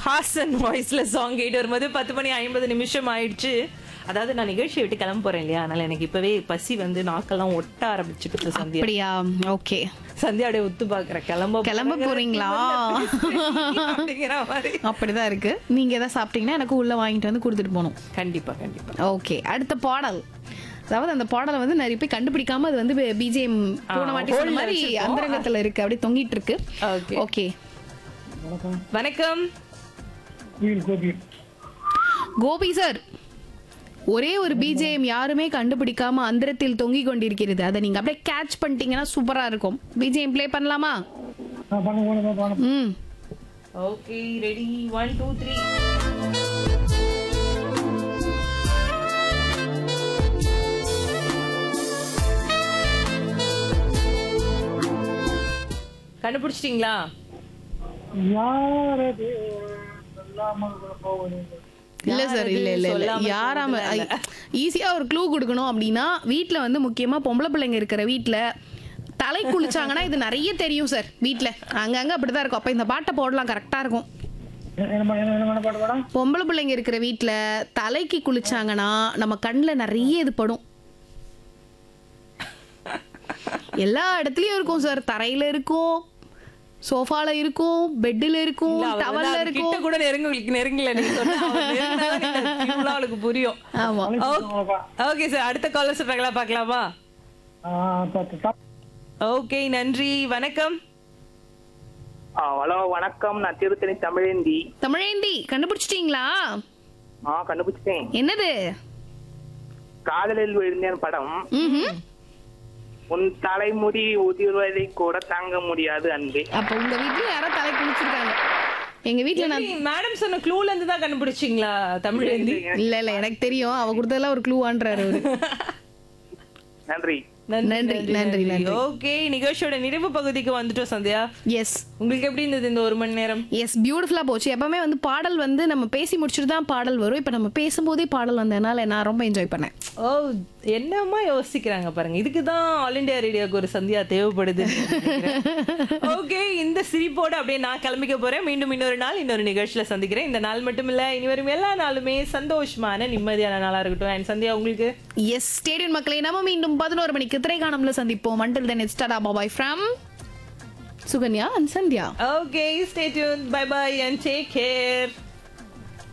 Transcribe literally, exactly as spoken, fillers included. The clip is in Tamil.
ஹாசன் வாய்ஸ்ல சாங் கேட்டு வரும்போது பத்து மணி ஐம்பது நிமிஷம் ஆயிடுச்சு. அதாவது நான் நிகழ்ச்சியை விட்டு கிளம்ப போறேன் இல்லையா, அதனால எனக்கு இப்பவே பசி வந்து நாக்கெல்லாம் ஒட்ட ஆரம்பிச்சுட்டு சந்தியா. அப்படியா? ஓகே. சந்தியாடைய ஒத்து பாக்குற கிளம்ப கிளம்ப போறீங்களா அப்படிங்கிற மாதிரி. அப்படிதான் இருக்கு. நீங்க எதாவது சாப்பிட்டீங்கன்னா எனக்கு உள்ள வாங்கிட்டு வந்து கொடுத்துட்டு போகணும். கண்டிப்பா கண்டிப்பா. ஓகே, அடுத்த பாடல். அதாவது அந்த பாடலை வந்து நிறைய பேர் கண்டுபிடிக்காம அது வந்து பிஜிஎம் போன வாட்டி சொன்ன மாதிரி அந்தரங்கத்துல இருக்கு, அப்படியே தொங்கிட்டு இருக்கு. ஓகே, வணக்கம் கோபி சார். ஒரே ஒரு பிஜிஎம் யாருமே கண்டுபிடிக்காம அந்தரத்தில் தொங்கிக் கொண்டிருக்கிறது. அதை நீங்க அப்படியே கேட்ச் பண்ணிட்டீங்கன்னா சூப்பரா இருக்கும். பிஜிஎம் ப்ளே பண்ணலாமா? ம், okay, ready, one two three. கண்டுபிடிச்சிட்டீங்களா? இல்ல சார், இல்ல இல்ல இல்ல யாராம ஈஸியா ஒரு க்ளூ கொடுக்கணும் அப்படின்னா, வீட்ல வந்து முக்கியமா பொம்பளை பிள்ளைங்க இருக்கிற வீட்ல தலை குளிச்சாங்கன்னா இது நிறைய தெரியும் சார். வீட்ல அங்கங்க அப்படிதான் இருக்கும். அப்ப இந்த பாட்டை போடலாம், கரெக்டா இருக்கும். பொம்பளை பிள்ளைங்க இருக்கிற வீட்ல தலைக்கு குளிச்சாங்கன்னா நம்ம கண்ணுல நிறைய இது படும். எல்லா இடத்துலயும் இருக்கும் சார். தரையில இருக்கும், சோஃபால இருக்கும், பெட்ல இருக்கும், டவல்ல இருக்கும். கிட்ட கூட நெருங்க நெருங்கல நீங்க சொன்னா அவளுக்கு புரியும். ஆமா. ஓகே சார், அடுத்த காலர் சொல்றாங்களா பார்க்கலாமா? ஓகே, நன்றி, வணக்கம். ஹலோ வணக்கம், நான் திருத்தணி தமிழேந்தி. தமிழேந்தி கண்டுபிடிச்சிட்டீங்களா? ஆ கண்டுபிடிச்சிட்டேன். என்னது? காதலில் விழுந்தேன் படம். ம்ஹும். உன் தலைமுடி உதிர்வதை கூட தாங்க முடியாது அன்பே. அப்ப உங்க வீட்ல யாரோ தலை குளிச்சிருக்காங்க. எங்க வீட்ல நான் மேடம் சொன்ன க்ளூல இருந்து தான் கண்டுபிடிச்சீங்களா தமிழேந்தி? இல்ல இல்ல எனக்கு தெரியும். அவ கொடுத்ததெல்லாம் ஒரு க்ளூவான்றாரு அவரு. நன்றி நன்றி நன்றி நன்றி. ஓகே, நிகழ்ச்சியோட நிறைவு பகுதிக்கு வந்துட்டோம் சந்தியா. எஸ். உங்களுக்கு எப்படி இருந்தது இந்த ஒரு மணி நேரம்? எஸ், பியூட்டிஃபுல்லா போச்சு. எப்பவுமே வந்து பாடல் வந்து நம்ம பேசி முடிச்சுட்டு தான் பாடல் வரும். இப்ப நம்ம பேசும்போதே பாடல் வந்ததுனால நான் ரொம்ப என்ஜாய் பண்ணேன். ஓ, என்னமா யோசிக்கிறாங்க பாருங்க. இதுக்கு தான் ஆல் இண்டியா ரேடியோக்கு ஒரு சந்தியா தேவைப்படுது. ஓகே, இந்த சிரிப்போட அப்படியே நான் கிளம்பிக்க போறேன். மீண்டும் இன்னொரு நாள் இன்னொரு நிகழ்ச்சியில சந்திக்கிறேன். இந்த நாள் மட்டும் இல்ல, இனி வரும் எல்லா நாளுமே சந்தோஷமான நிம்மதியான நாளா இருக்கட்டும். அண்ட் சந்தியா உங்களுக்கு? எஸ், ஸ்டேடியம் மக்களே, நம்ம மீண்டும் பதினோரு மணிக்கு திரைக்காணம்ல சந்திப்போம். Until then, it's tada bye bye from Suganya and Sandhya. Okay, stay tuned. Bye bye and take care.